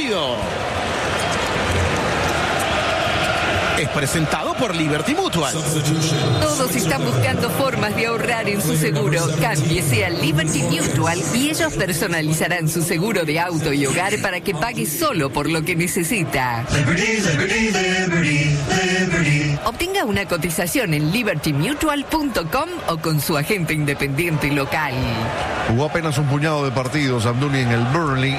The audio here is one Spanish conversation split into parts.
partido es presentado por Liberty Mutual. Todos están buscando formas de ahorrar en su seguro. Cámbiese a Liberty Mutual y ellos personalizarán su seguro de auto y hogar para que pague solo por lo que necesita. Obtenga una cotización en libertymutual.com o con su agente independiente local. Jugó apenas un puñado de partidos Amdouni en el Burnley,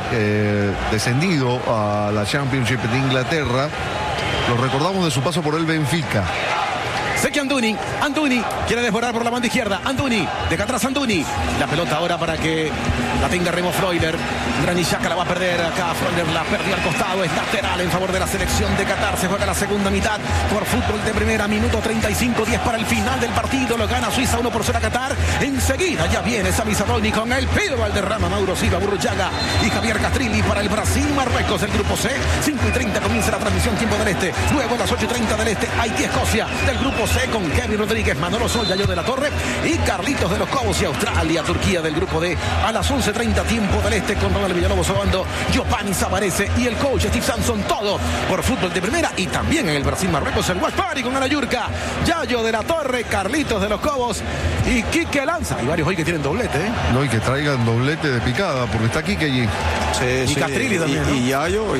descendido a la Championship de Inglaterra. Lo recordamos de su paso por el Benfica. Sé que Amdouni quiere desbordar por la banda izquierda. Amdouni, deja atrás Amdouni. La pelota ahora para que la tenga Remo Freuler. Granit Xhaka la va a perder acá. Freuler la perdió al costado. Es lateral en favor de la selección de Qatar. Se juega la segunda mitad por fútbol de primera. Minuto 35, 10 para el final del partido. Lo gana Suiza 1-0 a Qatar. Enseguida ya viene Sami Zabroni con el Pedro Valderrama, Mauro Silva, Burruchaga y Javier Castrilli para el Brasil-Marruecos. El grupo C. 5:30 comienza la transmisión tiempo del este. Luego a las 8:30 del este, Haití-Escocia. Del grupo C con Kevin Rodríguez, Manolo Sol, Yayo de la Torre y Carlitos de los Cobos y Australia, Turquía del grupo D a las 11:30 tiempo del este con Ronald Villalobos Obando, Giovanni Savarese y el coach Steve Sampson, todo por fútbol de primera. Y también en el Brasil-Marruecos el Watch Party con Alayurca, Yayo de la Torre, Carlitos de los Cobos y Quique Lanza. Hay varios hoy que tienen doblete, No, y que traigan doblete de picada, porque está Quique allí. Sí, y Castrilli también, ¿no? Y Yayo.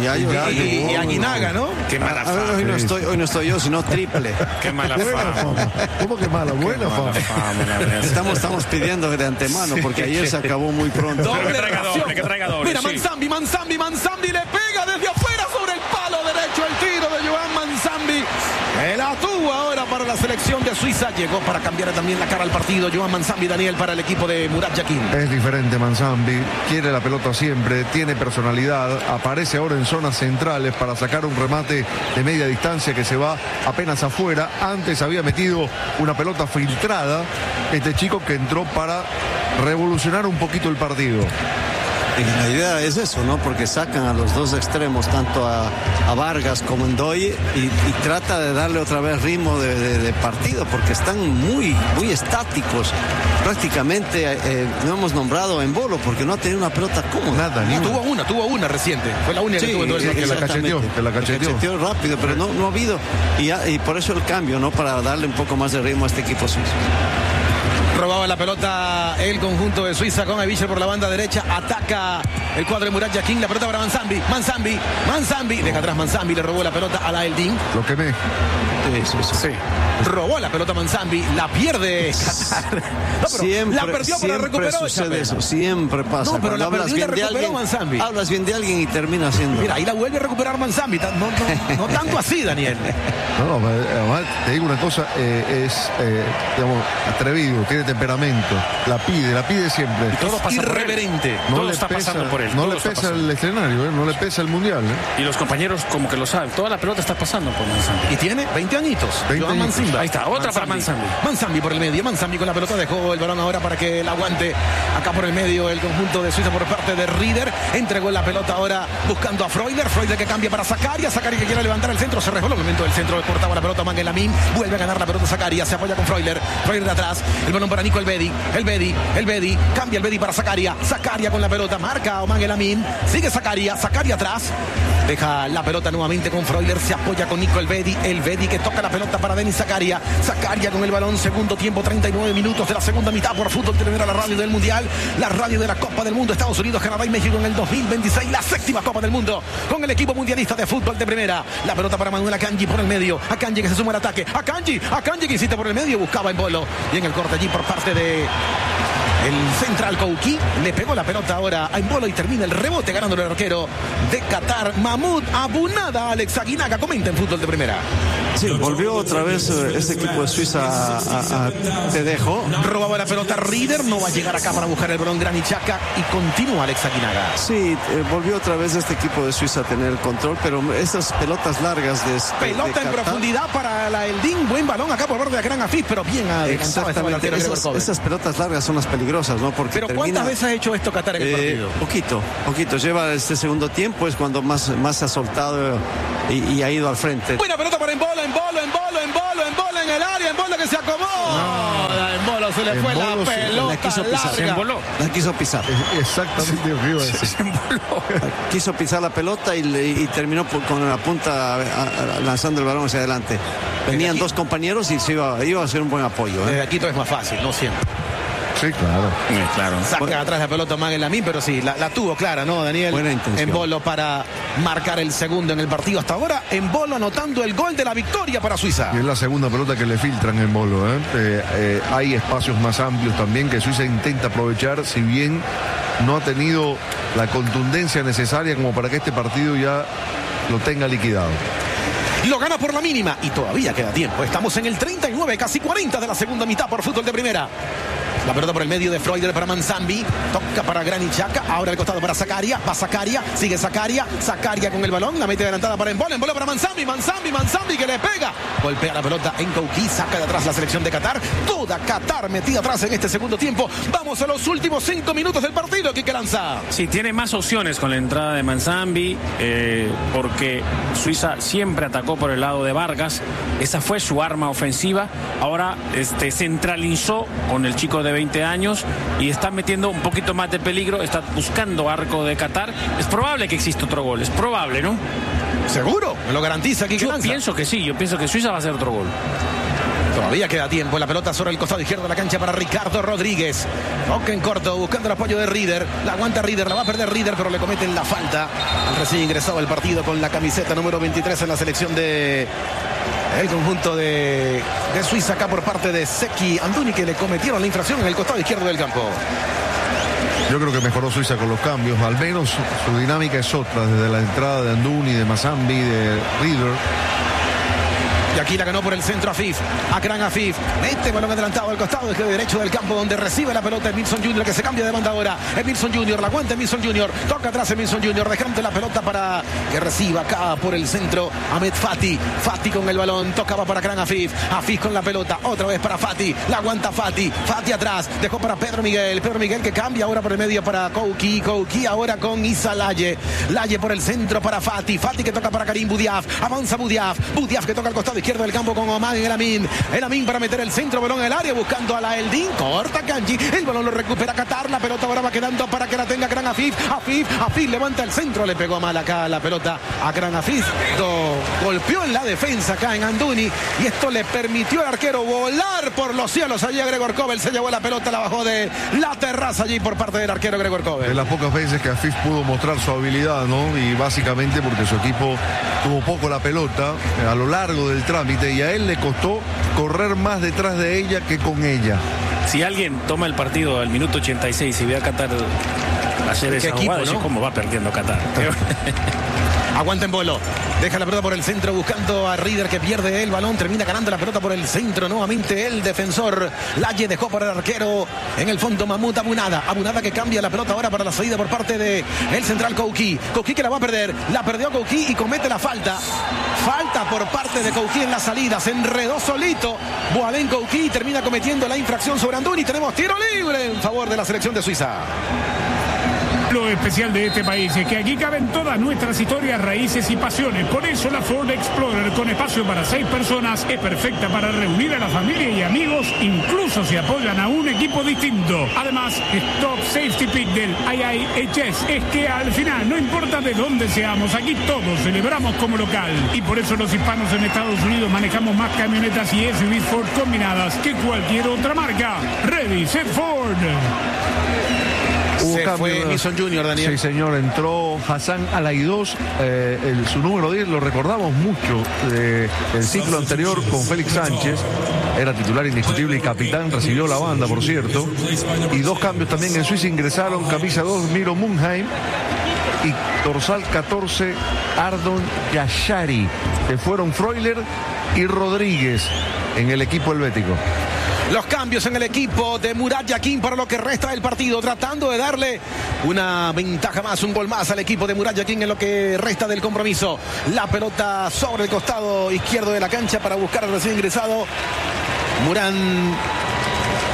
Y Aguinaga, ¿no? Qué mala fama. Hoy no estoy yo, sino triple. Qué mala fama. ¿Cómo que mala? Buena fama. Estamos pidiendo de antemano, porque ayer se acabó muy pronto. Doble que traiga doble. Mira, Sí. Manzambi le pega desde afuera sobre el palo derecho. El tiro de Joan Manzambi. La tuvo ahora para la selección de Suiza. Llegó para cambiar también la cara al partido. Joan Manzambi, Daniel, para el equipo de Murat Yakin. Es diferente Manzambi, quiere la pelota siempre, tiene personalidad, aparece ahora en zonas centrales para sacar un remate de media distancia que se va apenas afuera. Antes había metido una pelota filtrada, este chico que entró para revolucionar un poquito el partido. Y la idea es eso, ¿no? Porque sacan a los dos extremos, tanto a Vargas como Ndoye, y trata de darle otra vez ritmo de partido, porque están muy estáticos. Prácticamente no hemos nombrado a Embolo porque no ha tenido una pelota cómoda. Nada, ni Tuvo una reciente. Fue la única que tuvo en todo el partido. que la cacheteó rápido, pero no ha habido. Y por eso el cambio, ¿no? Para darle un poco más de ritmo a este equipo suizo. Robaba la pelota el conjunto de Suiza con Avischer por la banda derecha. Ataca el cuadro de Murat Yakin. La pelota para Manzambi. Deja atrás Manzambi. Le robó la pelota a la Eldin. Lo quemé. Sí. Robó la pelota Manzambi. La pierde Qatar. La perdió, pero la recuperó. Sucede eso. Siempre pasa. No, pero la perdió y la recuperó Manzambi. Hablas bien de alguien y termina haciendo. Mira, ahí la vuelve a recuperar Manzambi. No tanto así, Daniel. No, además te digo una cosa, es atrevido, tiene temperamento, la pide siempre. Todo pasa irreverente. Todo está pasando por él. No le pesa el escenario, no le pesa el mundial. Y los compañeros como que lo saben. Toda la pelota está pasando por Manzambi. Y tiene 20 añitos. 20 Joan añitos. Manzimba. Ahí está, otra para Manzambi. Manzambi por el medio. Manzambi con la pelota dejó el balón ahora para que la aguante. Acá por el medio el conjunto de Suiza por parte de Rieder. Entregó la pelota ahora buscando a Freuler. Freuler que cambia para Zakaria. Zakaria que quiere levantar el centro. Se resbaló el momento del centro. Cortaba la pelota Mangel Amin. Vuelve a ganar la pelota Zakaria. Se apoya con Freuler. Freuler de atrás. El balón para Nico Elvedi. Elvedi. Cambia Elvedi para Zakaria. Zakaria con la pelota. Marca a Mangel Amin. Sigue Zakaria. Zakaria atrás. Deja la pelota nuevamente con Freuler. Se apoya con Nico Elvedi. Elvedi que toca la pelota para Denis Zakaria. Zakaria con el balón. Segundo tiempo. 39 minutos de la segunda mitad por fútbol. Terminará la radio del Mundial. La radio de la Copa del Mundo. Estados Unidos, Canadá y México en el 2026. La séptima Copa del Mundo. Con el equipo mundialista de fútbol de primera. La pelota para Manuel Akanji por el medio. Akanji que se suma al ataque. Akanji que insiste por el medio. Buscaba Embolo. Y en el corte allí por parte de el central Kouki. Le pegó la pelota ahora a Embolo y termina el rebote ganándole el arquero de Qatar, Mahmoud Abunada. Alex Aguinaga comenta en fútbol de primera. Sí, volvió otra vez este equipo de Suiza a Te Dejo. Robaba la pelota Rieder, no va a llegar acá para buscar el balón Granit Xhaka y continúa Alex Aguinaga. Sí, volvió otra vez este equipo de Suiza a tener el control, pero esas pelotas largas pelota en profundidad para la Eldin, buen balón acá por parte de Gran Afif, pero bien adelantado. Exactamente, esas pelotas largas son las peligrosas peligrosas, ¿no? Porque Pero ¿cuántas veces ha hecho esto Qatar en el partido? Poquito. Lleva este segundo tiempo, es cuando más se ha soltado y ha ido al frente. Buena pelota para Embolo en el área, Embolo que se acomodó. No, Embolo se le fue la pelota La quiso pisar. Exactamente lo que iba a decir. Quiso pisar la pelota y terminó con la punta lanzando el balón hacia adelante. Venían dos compañeros y iba a ser un buen apoyo. Desde aquí todo es más fácil, no siempre. Sí, claro. Saca atrás la pelota Maguel Lamin, pero sí, la tuvo clara, ¿no, Daniel? Buena intención. Embolo para marcar el segundo en el partido hasta ahora. Embolo anotando el gol de la victoria para Suiza. Y es la segunda pelota que le filtran en Embolo. Hay espacios más amplios también que Suiza intenta aprovechar, si bien no ha tenido la contundencia necesaria como para que este partido ya lo tenga liquidado. Lo gana por la mínima y todavía queda tiempo. Estamos en el 39, casi 40 de la segunda mitad por fútbol de primera. La pelota por el medio de Freuler para Manzambi. Toca para Granit Xhaka. Ahora el costado para Zakaria. Va Zakaria. Sigue Zakaria. Zakaria con el balón. La mete adelantada para Embolo. Embolo para Manzambi. Manzambi que le pega. Golpea la pelota en Kouki. Saca de atrás la selección de Qatar. Toda Qatar metida atrás en este segundo tiempo. Vamos a los últimos 5 minutos del partido. Quique Lanza. Sí, tiene más opciones con la entrada de Manzambi. Porque Suiza siempre atacó por el lado de Vargas. Esa fue su arma ofensiva. Ahora centralizó con el chico de 20 años y está metiendo un poquito más de peligro, está buscando arco de Qatar. Es probable que exista otro gol, es probable, ¿no? ¿Seguro? ¿Me lo garantiza Quique Lanza? Yo pienso que sí, yo pienso que Suiza va a hacer otro gol. Todavía queda tiempo. La pelota sobre el costado izquierdo de la cancha para Ricardo Rodríguez. Toca en corto, buscando el apoyo de Rieder. La aguanta Rieder, la va a perder Rieder, pero le cometen la falta al recién ingresado al partido con la camiseta número 23 en la selección de el conjunto de Suiza, acá por parte de Zeki Anduni, que le cometieron la infracción en el costado izquierdo del campo. Yo creo que mejoró Suiza con los cambios, al menos su dinámica es otra, desde la entrada de Anduni, de Manzambi, de Rieder. Y aquí la ganó por el centro Afif. Akran Afif. Mete balón adelantado al costado derecho del campo, donde recibe la pelota Emilson Jr., que se cambia de banda ahora. Emilson Jr., la aguanta Emilson Jr. Toca atrás Emilson Jr., dejando la pelota para que reciba acá por el centro Ahmed Fati. Fati con el balón. Tocaba para Akran Afif. Afif con la pelota. Otra vez para Fati. La aguanta Fati. Fati atrás. Dejó para Pedro Miguel. Pedro Miguel que cambia ahora por el medio para Kouki. Kouki ahora con Issa Laye. Laye por el centro para Fati. Fati que toca para Karim Boudiaf. Avanza Boudiaf. Boudiaf que toca al costado izquierdo del campo con Omar El Amin. El Amin para meter el centro, balón en el área, buscando a la Eldin. Corta Kanji. El balón lo recupera Qatar. La pelota ahora va quedando para que la tenga Akran Afif. Afif levanta el centro. Le pegó mal acá la pelota a Akran Afif. Golpeó en la defensa acá en Anduni. Y esto le permitió al arquero volar por los cielos. Allí a Gregor Kobel. Se llevó la pelota, la bajó de la terraza allí por parte del arquero Gregor Kobel. De las pocas veces que Afif pudo mostrar su habilidad, ¿no? Y básicamente porque su equipo tuvo poco la pelota a lo largo del trámite y a él le costó correr más detrás de ella que con ella. Si alguien toma el partido al minuto 86 y ve a Qatar hacer esa jugada, ¿no? ¿Cómo va perdiendo Qatar? Aguanta Embolo. Deja la pelota por el centro buscando a Rieder, que pierde el balón. Termina ganando la pelota por el centro. Nuevamente el defensor Laye dejó para el arquero en el fondo Mahmoud Abunada. Abunada que cambia la pelota ahora para la salida por parte de el central Kouki. Kouki que la va a perder. La perdió Kouki y comete la falta. Falta por parte de Kouki en la salida. Se enredó solito Boalén Kouki y termina cometiendo la infracción sobre Anduni. Tenemos tiro libre en favor de la selección de Suiza. Lo especial de este país es que aquí caben todas nuestras historias, raíces y pasiones. Por eso la Ford Explorer, con espacio para 6 personas, es perfecta para reunir a la familia y amigos, incluso si apoyan a un equipo distinto. Además, Top Safety Pick del IIHS es que al final, no importa de dónde seamos, aquí todos celebramos como local. Y por eso los hispanos en Estados Unidos manejamos más camionetas y SUVs Ford combinadas que cualquier otra marca. Ready, set Ford. Se fue Emilson Jr., Daniel. Sí, señor, entró Hassan Alaidos, su número 10, lo recordamos mucho del ciclo anterior con Félix Sánchez, era titular indiscutible y capitán, recibió la banda, por cierto, y 2 cambios también en Suiza, ingresaron camisa 2 Miro Munheim y dorsal 14 Ardon Yashari, que fueron Freuler y Rodríguez en el equipo helvético. Los cambios en el equipo de Murat Yakin para lo que resta del partido, tratando de darle una ventaja más, un gol más al equipo de Murat Yakin en lo que resta del compromiso. La pelota sobre el costado izquierdo de la cancha para buscar al recién ingresado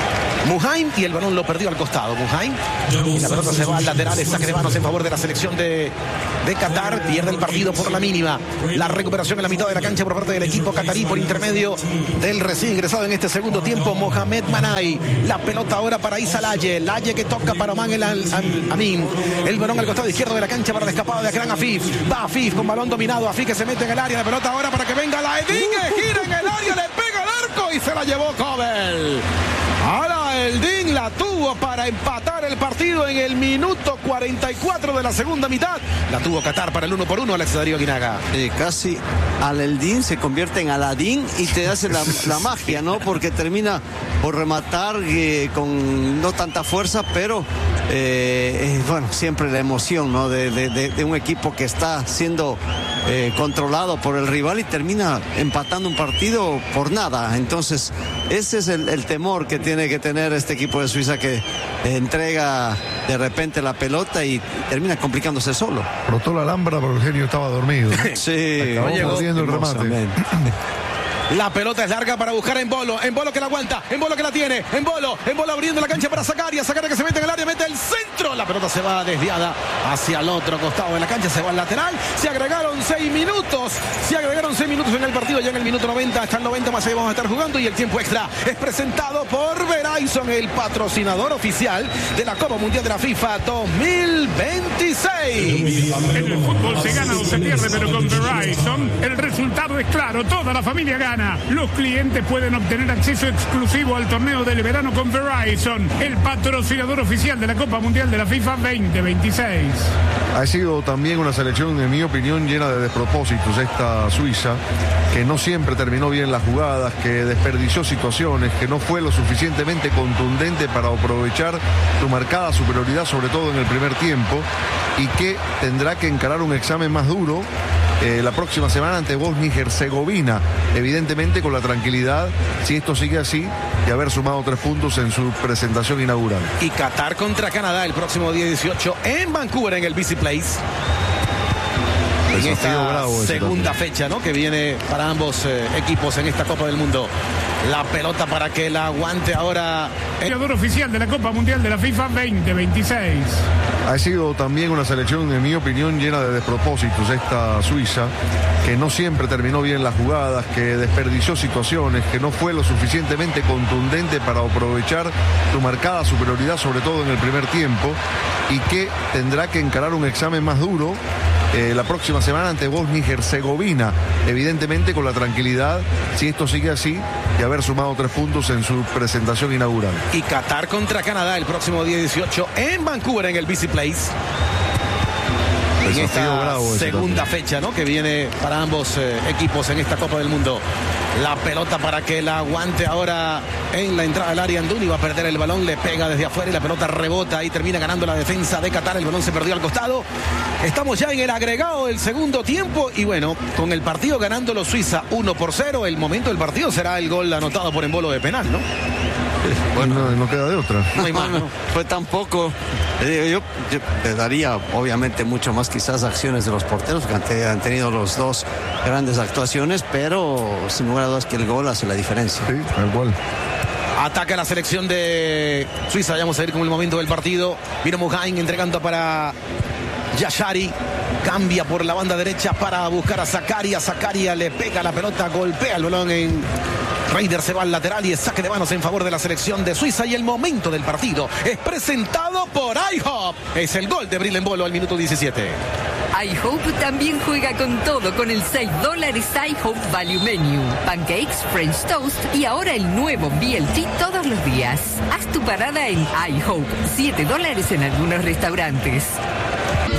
Muhaim y el balón lo perdió al costado. Muhaim y la pelota se va al lateral. Saque de manos en favor de la selección de Qatar. Pierde el partido por la mínima. La recuperación en la mitad de la cancha por parte del equipo qatarí por intermedio del recién ingresado en este segundo tiempo, Mohamed Manai. La pelota ahora para Isa Laye. Laye que toca para Oman el Amin. El balón al costado izquierdo de la cancha para el escapado de Akram Afif. Va Afif con balón dominado. Afif que se mete en el área. La pelota ahora para que venga la Edín. Gira en el área, le pega al arco y se la llevó Kobel. Ahora el DIN la tuvo para empatar el partido en el minuto 44 de la segunda mitad. La tuvo Qatar para el 1-1, Alex Darío Guinaga. Casi al Eldin se convierte en Aladín y te hace la magia, ¿no? Porque termina por rematar con no tanta fuerza, pero bueno, siempre la emoción, ¿no? De un equipo que está siendo controlado por el rival y termina empatando un partido por nada. Entonces ese es el temor que tiene que tener este equipo de Suiza, que entrega de repente la pelota y termina complicándose solo. Rotó la Alhambra, pero el genio estaba dormido. Sí, acabó perdiendo el remate. La pelota es larga para buscar a Embolo. Embolo que la aguanta. Embolo que la tiene. Embolo abriendo la cancha para Zakaria. Zakaria que se mete en el área, mete el centro. La pelota se va desviada hacia el otro costado de la cancha. Se va al lateral. Se agregaron 6 minutos. En el partido. Ya en el minuto 90. Hasta el 90 más ahí vamos a estar jugando. Y el tiempo extra es presentado por Verizon, el patrocinador oficial de la Copa Mundial de la FIFA 2026. En el fútbol se gana o se pierde, pero con Verizon el resultado es claro. Toda la familia gana. Los clientes pueden obtener acceso exclusivo al torneo del verano con Verizon, el patrocinador oficial de la Copa Mundial de la FIFA 2026. Ha sido también una selección, en mi opinión, llena de despropósitos esta Suiza, que no siempre terminó bien las jugadas, que desperdició situaciones, que no fue lo suficientemente contundente para aprovechar su marcada superioridad, sobre todo en el primer tiempo, y que tendrá que encarar un examen más duro la próxima semana ante Bosnia y Herzegovina, evidentemente con la tranquilidad, si esto sigue así, de haber sumado 3 puntos en su presentación inaugural. Y Qatar contra Canadá el próximo día 18 en Vancouver, en el BC Place. En esta segunda fecha, ¿no?, que viene para ambos equipos en esta Copa del Mundo. La pelota para que la aguante ahora el jugador oficial de la Copa Mundial de la FIFA 2026. Ha sido también una selección, en mi opinión, llena de despropósitos esta Suiza, que no siempre terminó bien las jugadas, que desperdició situaciones, que no fue lo suficientemente contundente para aprovechar su marcada superioridad, sobre todo en el primer tiempo, y que tendrá que encarar un examen más duro la próxima semana ante Bosnia y Herzegovina, evidentemente con la tranquilidad, si esto sigue así, de haber sumado 3 puntos en su presentación inaugural. Y Qatar contra Canadá el próximo día 18 en Vancouver, en el BC Place. En esta segunda fecha, ¿no?, que viene para ambos equipos en esta Copa del Mundo. La pelota para que la aguante ahora en la entrada del área. Anduni va a perder el balón, le pega desde afuera y la pelota rebota y termina ganando la defensa de Qatar. El balón se perdió al costado. Estamos ya en el agregado del segundo tiempo y bueno, con el partido ganándolo Suiza 1-0, el momento del partido será el gol anotado por Embolo de penal, ¿no? Bueno, no queda de otra. No hay más, ¿no? Fue tampoco. Yo le daría, obviamente, mucho más quizás acciones de los porteros, que han tenido los dos grandes actuaciones, pero sin lugar a dudas que el gol hace la diferencia. Sí, tal cual. Ataca la selección de Suiza. Ya vamos a ir con el momento del partido. Mira Muhaim entregando para Yashari. Cambia por la banda derecha para buscar a Zakaria. Zakaria le pega la pelota, golpea el balón en Reider, se va al lateral y es saque de manos en favor de la selección de Suiza. Y el momento del partido es presentado por iHop. Es el gol de Bril Embolo al minuto 17. iHope también juega con todo con el $6 iHope Value Menu. Pancakes, French Toast y ahora el nuevo BLT todos los días. Haz tu parada en iHope. $7 en algunos restaurantes.